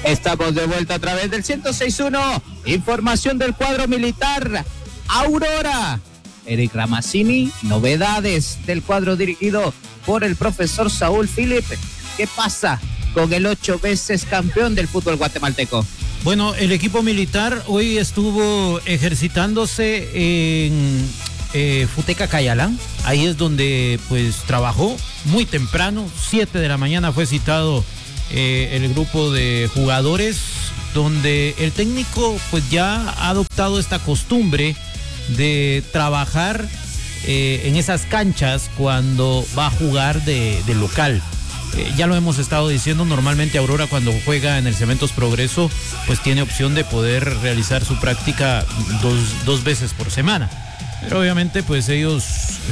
Estamos de vuelta a través del 106.1. Información del cuadro militar. Aurora. Eric Ramazzini, novedades del cuadro dirigido por el profesor Saúl Philip. ¿Qué pasa con el 8 veces campeón del fútbol guatemalteco? Bueno, el equipo militar hoy estuvo ejercitándose en Futeca Cayalá. Ahí es donde pues trabajó muy temprano. 7 de la mañana fue citado el grupo de jugadores, donde el técnico pues ya ha adoptado esta costumbre de trabajar en esas canchas cuando va a jugar de local. Ya lo hemos estado diciendo, normalmente Aurora cuando juega en el Cementos Progreso pues tiene opción de poder realizar su práctica dos veces por semana, pero obviamente pues ellos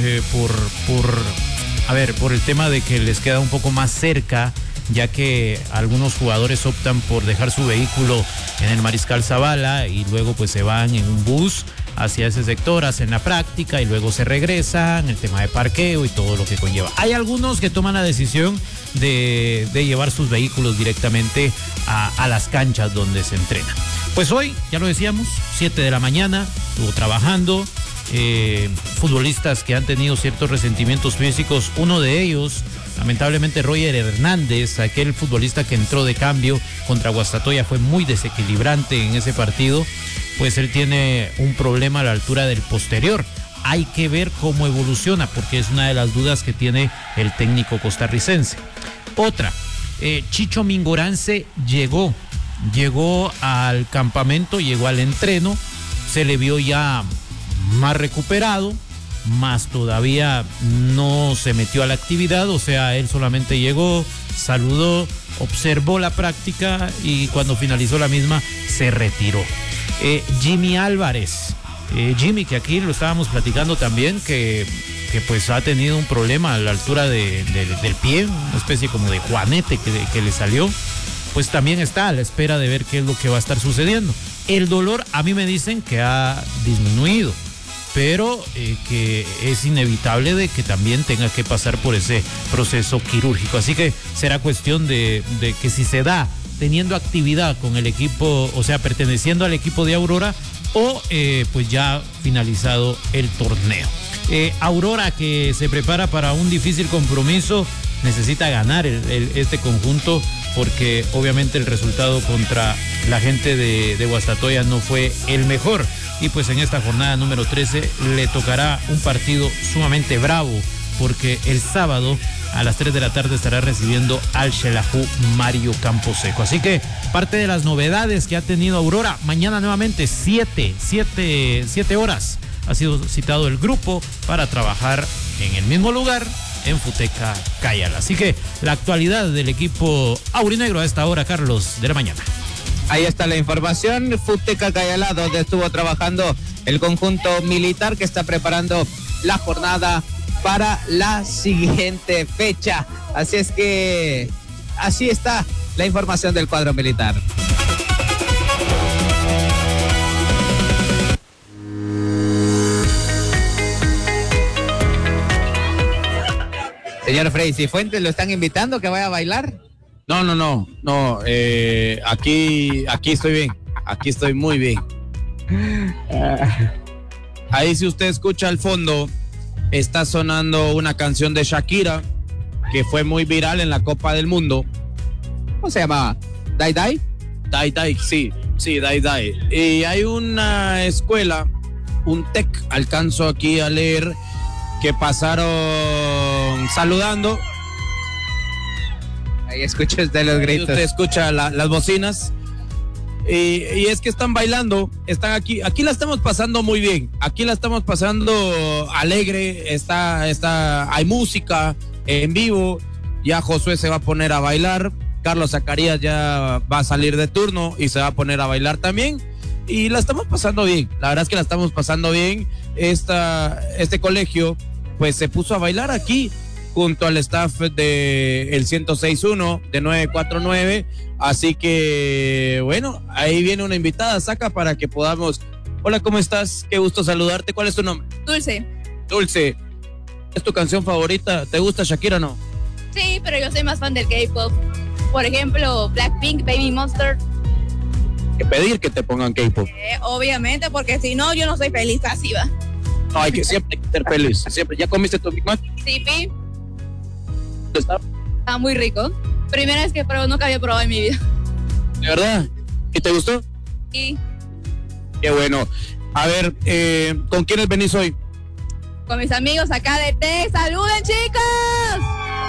por el tema de que les queda un poco más cerca, ya que algunos jugadores optan por dejar su vehículo en el Mariscal Zavala y luego pues se van en un bus hacia ese sector, hacen la práctica y luego se regresan, el tema de parqueo y todo lo que conlleva. Hay algunos que toman la decisión de llevar sus vehículos directamente a las canchas donde se entrena. Pues hoy, ya lo decíamos, 7 de la mañana, estuvo trabajando, futbolistas que han tenido ciertos resentimientos físicos, uno de ellos, lamentablemente Roger Hernández, aquel futbolista que entró de cambio contra Guastatoya, fue muy desequilibrante en ese partido, pues él tiene un problema a la altura del posterior. Hay que ver cómo evoluciona, porque es una de las dudas que tiene el técnico costarricense. Otra, Chicho Mingorance llegó al campamento, llegó al entreno, se le vio ya más recuperado, más todavía no se metió a la actividad, o sea, él solamente llegó, saludó, observó la práctica y cuando finalizó la misma se retiró. Jimmy Álvarez, Jimmy, que aquí lo estábamos platicando también, que pues ha tenido un problema a la altura del pie, una especie como de juanete que le salió, pues también está a la espera de ver qué es lo que va a estar sucediendo. El dolor, a mí me dicen que ha disminuido, pero que es inevitable de que también tenga que pasar por ese proceso quirúrgico. Así que será cuestión de que si se da teniendo actividad con el equipo, o sea, perteneciendo al equipo de Aurora, o pues ya finalizado el torneo. Aurora, que se prepara para un difícil compromiso, necesita ganar este conjunto, porque obviamente el resultado contra la gente de Guastatoya no fue el mejor. Y pues en esta jornada número 13 le tocará un partido sumamente bravo, porque el sábado a las 3 de la tarde estará recibiendo al Xelajú Mario Camposeco. Así que parte de las novedades que ha tenido Aurora, mañana nuevamente 7 horas ha sido citado el grupo para trabajar en el mismo lugar, en Futeca Cayala. Así que la actualidad del equipo aurinegro a esta hora, Carlos, de la mañana. Ahí está la información, Futeca Cayala, donde estuvo trabajando el conjunto militar que está preparando la jornada para la siguiente fecha. Así es que así está la información del cuadro militar. Señor Frey Cifuentes, ¿lo están invitando que vaya a bailar? No, aquí estoy bien, aquí estoy muy bien. Ahí, si usted escucha al fondo, está sonando una canción de Shakira que fue muy viral en la Copa del Mundo. ¿Cómo se llama? ¿Dai Dai? Dai Dai, sí, Dai Dai. Y hay una escuela, un TEC, alcanzo aquí a leer, que pasaron saludando. Ahí escucha usted los gritos. Usted escucha las bocinas. Y es que están bailando, están aquí la estamos pasando muy bien, aquí la estamos pasando alegre, hay música en vivo, ya Josué se va a poner a bailar, Carlos Zacarías ya va a salir de turno y se va a poner a bailar también, y la estamos pasando bien, la verdad es que la estamos pasando bien. Este colegio pues se puso a bailar aquí junto al staff de el 106.1 de 949, así que bueno, ahí viene una invitada, Saca, para que podamos. Hola, ¿cómo estás? Qué gusto saludarte. ¿Cuál es tu nombre? Dulce, ¿es tu canción favorita? ¿Te gusta Shakira o no? Sí, pero yo soy más fan del K-pop. Por ejemplo, Blackpink, Baby Monster. Que pedir que te pongan K-pop. Obviamente, porque si no, yo no soy feliz, así va. No, hay que siempre ser feliz. Siempre. ¿Ya comiste tu Big Mac? Sí, Pi. ¿Está? Está muy rico. Primera vez que pruebo, nunca había probado en mi vida. ¿De verdad? ¿Y te gustó? Y Qué bueno. A ver, ¿con quiénes venís hoy? con mis amigos acá de T. ¡Saluden, chicos!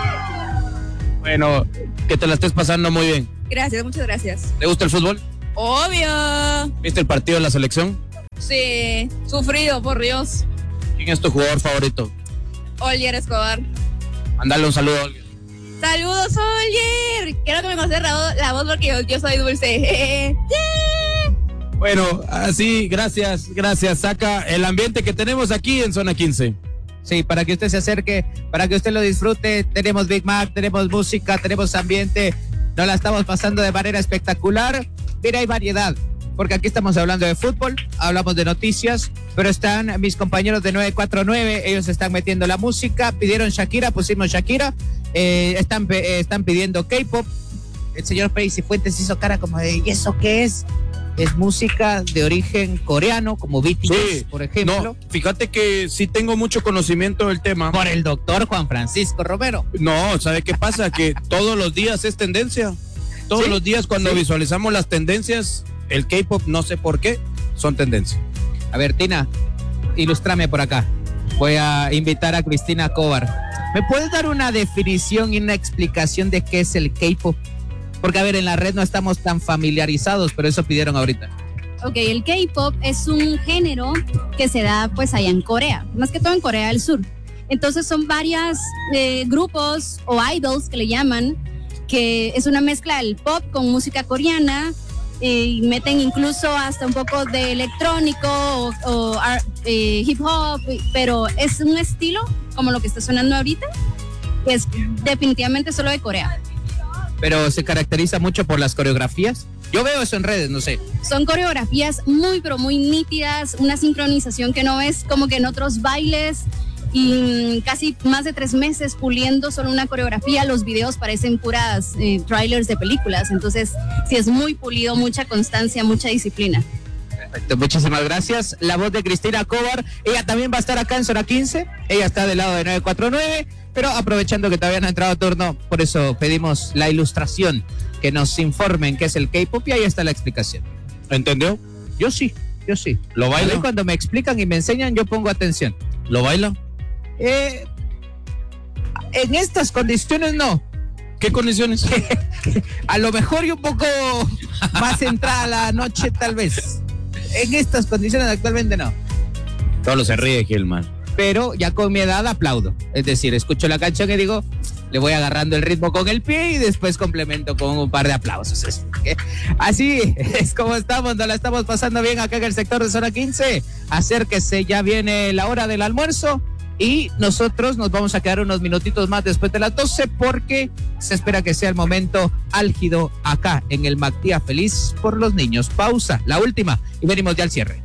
Bueno, que te la estés pasando muy bien. Gracias, muchas gracias. ¿Te gusta el fútbol? Obvio. ¿Viste el partido de la selección? Sí, sufrido, por Dios. ¿Quién es tu jugador favorito? Olier Escobar. Mándale un saludo a alguien. ¡Saludos, Olier! Quiero que me conoces la voz porque yo soy dulce. Bueno, así, gracias. Saca el ambiente que tenemos aquí en Zona 15. Sí, para que usted se acerque, para que usted lo disfrute. Tenemos Big Mac, tenemos música, tenemos ambiente. Nos la estamos pasando de manera espectacular. Mira, hay variedad, porque aquí estamos hablando de fútbol, hablamos de noticias, pero están mis compañeros de 949, ellos están metiendo la música, pidieron Shakira, pusimos Shakira, están pidiendo K-pop. El señor Pei Fuentes hizo cara como de, ¿y eso qué es? Es música de origen coreano, como BTS, sí, por ejemplo. No, fíjate que sí tengo mucho conocimiento del tema. Por el doctor Juan Francisco Romero. No, ¿sabe qué pasa? Que todos los días es tendencia. Todos los días cuando visualizamos las tendencias, el K-pop, no sé por qué, son tendencia. A ver, Tina, ilústrame por acá. Voy a invitar a Cristina Cobar. ¿Me puedes dar una definición y una explicación de qué es el K-pop? Porque, a ver, en la red no estamos tan familiarizados, pero eso pidieron ahorita. Ok, el K-pop es un género que se da pues allá en Corea, más que todo en Corea del Sur. Entonces son varios grupos o idols que le llaman, que es una mezcla del pop con música coreana, y meten incluso hasta un poco de electrónico o hip hop, pero es un estilo como lo que está sonando ahorita, que es definitivamente solo de Corea. Pero se caracteriza mucho por las coreografías. Yo veo eso en redes, no sé. Son coreografías muy, pero muy nítidas, una sincronización que no ves como que en otros bailes, y casi más de 3 meses puliendo solo una coreografía. Los videos parecen puras trailers de películas, entonces sí es muy pulido, mucha constancia, mucha disciplina. Perfecto, muchísimas gracias. La voz de Cristina Cobar, ella también va a estar acá en Zona 15, ella está del lado de 949, pero aprovechando que todavía no ha entrado turno, por eso pedimos la ilustración, que nos informen qué es el K-pop, y ahí está la explicación. ¿Entendió? Yo sí. ¿Lo baila? Cuando me explican y me enseñan, yo pongo atención. ¿Lo baila? En estas condiciones no. ¿Qué condiciones? A lo mejor y un poco más entrada la noche, tal vez. En estas condiciones actualmente no. Solo se ríe, Gilman. Pero ya con mi edad aplaudo. Es decir, escucho la canción y digo, le voy agarrando el ritmo con el pie y después complemento con un par de aplausos. Así es como estamos, nos la estamos pasando bien acá en el sector de Zona 15. Acérquese, ya viene la hora del almuerzo. Y nosotros nos vamos a quedar unos minutitos más después de las 12 porque se espera que sea el momento álgido acá en el Mactía Feliz por los niños. Pausa, la última, y venimos ya al cierre.